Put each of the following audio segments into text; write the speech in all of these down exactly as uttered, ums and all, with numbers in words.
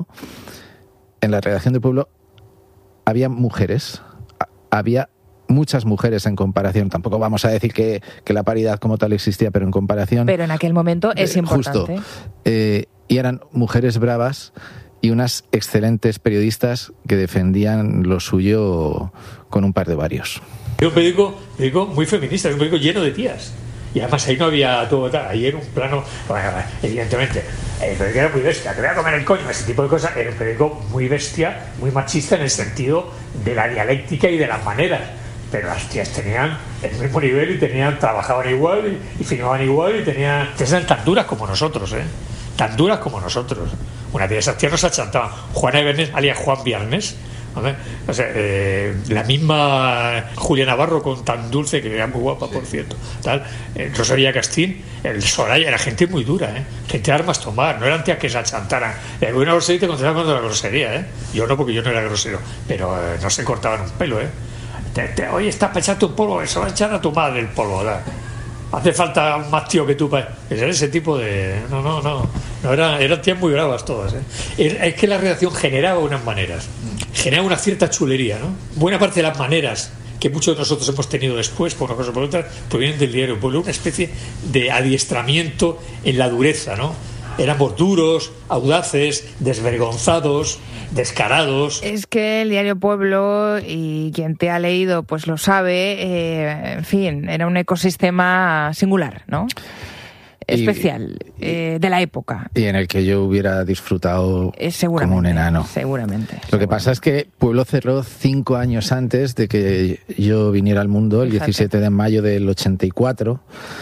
en la redacción de Pueblo había mujeres, había muchas mujeres en comparación. Tampoco vamos a decir que, que la paridad como tal existía, pero en comparación... Pero en aquel momento es eh, importante. Justo. Eh, y eran mujeres bravas y unas excelentes periodistas que defendían lo suyo con un par de varios. Era un periódico, periódico muy feminista, un periódico lleno de tías. Y además ahí no había todo tal, ahí era un plano, bueno, evidentemente, el periódico era muy bestia, que voy a comer el coño, ese tipo de cosas, era un periódico muy bestia, muy machista en el sentido de la dialéctica y de las maneras. Pero las tías tenían el mismo nivel y tenían, trabajaban igual y, y filmaban igual y tenían, eran tan duras como nosotros, ¿eh? Tan duras como nosotros. Una de esas tías nos achantaba. Juana Ibernes, alias Juan Viernes, ¿vale? O sea, eh, la misma Julia Navarro, con tan dulce, que era muy guapa, por cierto, tal, eh, Rosalía Castín, el Soraya, era gente muy dura, ¿eh? Gente de armas tomar, no eran tías que se achantaran. El bueno grosería te contestaba contra la grosería, ¿eh? Yo no, porque yo no era grosero, pero eh, no se cortaban un pelo, ¿eh? Te, te, oye, estás para echarte un polvo, se va a echar a tu madre el polvo, ¿verdad? Hace falta un más tío que tú para... Era ese tipo de... No, no, no. no eran, eran tías muy bravas todas, ¿eh? Es que la redacción generaba unas maneras. Generaba una cierta chulería, ¿no? Buena parte de las maneras que muchos de nosotros hemos tenido después, por una cosa o por otra, provienen del diario Pueblo. Una especie de adiestramiento en la dureza, ¿no? Éramos duros, audaces, desvergonzados, descarados. Es que el diario Pueblo, y quien te ha leído pues lo sabe, eh, en fin, era un ecosistema singular, ¿no? Especial, y, eh, de la época. Y en el que yo hubiera disfrutado eh, como un enano. Seguramente. Lo seguramente. que pasa es que Pueblo cerró cinco años antes de que yo viniera al mundo, el Fíjate. diecisiete de mayo del ochenta y cuatro.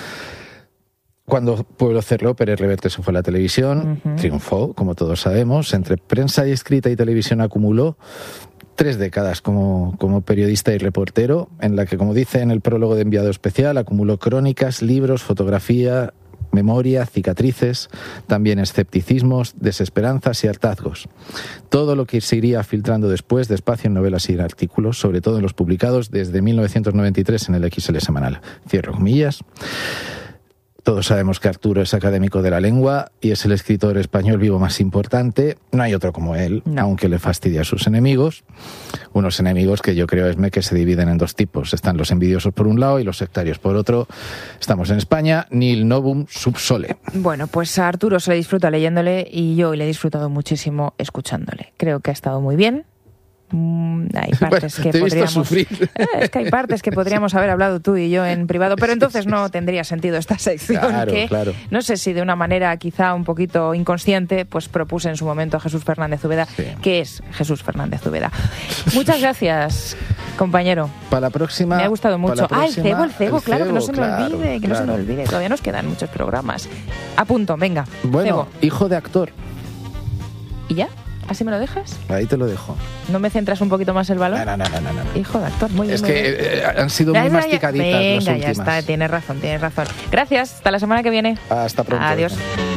Cuando Pueblo cerró, Pérez Reverte se fue a la televisión, uh-huh. triunfó, como todos sabemos. Entre prensa y escrita y televisión acumuló tres décadas como, como periodista y reportero, en la que, como dice en el prólogo de Enviado Especial, acumuló crónicas, libros, fotografía, memoria, cicatrices, también escepticismos, desesperanzas y hartazgos. Todo lo que se iría filtrando después, despacio en novelas y en artículos, sobre todo en los publicados desde mil novecientos noventa y tres en el X L semanal. Cierro comillas. Todos sabemos que Arturo es académico de la lengua y es el escritor español vivo más importante. No hay otro como él, no. aunque le fastidia a sus enemigos. Unos enemigos que yo creo, Esme, que se dividen en dos tipos. Están los envidiosos por un lado y los sectarios por otro. Estamos en España, nil novum sub sole. Bueno, pues a Arturo se le disfruta leyéndole y yo le he disfrutado muchísimo escuchándole. Creo que ha estado muy bien. Hay partes bueno, que podríamos sufrir. Eh, es que hay partes que podríamos haber hablado tú y yo en privado, pero entonces no tendría sentido esta sección claro, que claro. no sé si de una manera quizá un poquito inconsciente pues propuse en su momento a Jesús Fernández Úbeda, sí. que es Jesús Fernández Úbeda. Muchas gracias, compañero. Para la próxima. Me ha gustado mucho. Ah, el cebo, el cebo, el claro, cebo, que no se claro, me olvide, que claro. no se me olvide. Todavía nos quedan muchos programas. A punto, venga. Bueno, cebo. Hijo de actor. ¿Y ya? ¿Así me lo dejas? Ahí te lo dejo. ¿No me centras un poquito más el balón? No, no, no, no, no. Hijo de actor, muy bien. Es muy que bien. Eh, han sido muy ya, masticaditas ya, venga, las últimas. ya está, tienes razón, tienes razón. Gracias, hasta la semana que viene. Hasta pronto. Adiós.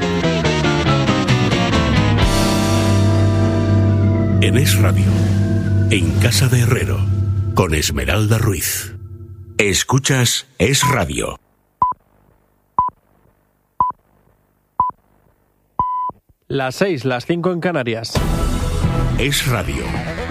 En Es Radio, en Casa de Herrero, con Esmeralda Ruiz. Escuchas Es Radio. Las seis, las cinco en Canarias. Es Radio.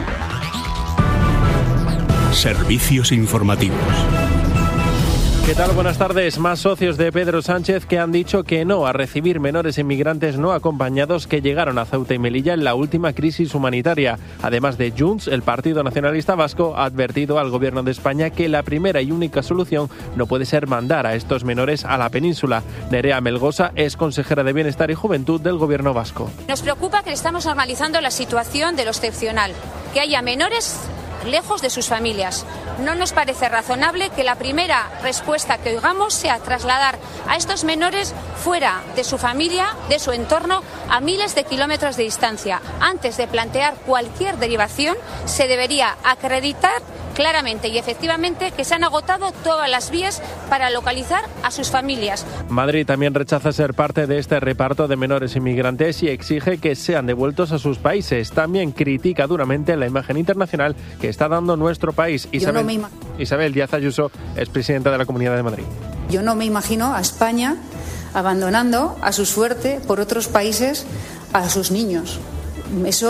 Servicios informativos. ¿Qué tal? Buenas tardes. Más socios de Pedro Sánchez que han dicho que no a recibir menores inmigrantes no acompañados que llegaron a Ceuta y Melilla en la última crisis humanitaria. Además de Junts, el Partido Nacionalista Vasco ha advertido al Gobierno de España que la primera y única solución no puede ser mandar a estos menores a la península. Nerea Melgosa es consejera de Bienestar y Juventud del Gobierno vasco. Nos preocupa que estamos normalizando la situación de lo excepcional, que haya menores lejos de sus familias. No nos parece razonable que la primera respuesta que oigamos sea trasladar a estos menores fuera de su familia, de su entorno, a miles de kilómetros de distancia. Antes de plantear cualquier derivación, se debería acreditar claramente y efectivamente que se han agotado todas las vías para localizar a sus familias. Madrid también rechaza ser parte de este reparto de menores inmigrantes y exige que sean devueltos a sus países. También critica duramente la imagen internacional que está dando nuestro país. Isabel, no ima- Isabel Díaz Ayuso es presidenta de la Comunidad de Madrid. Yo no me imagino a España abandonando a su suerte por otros países a sus niños. eso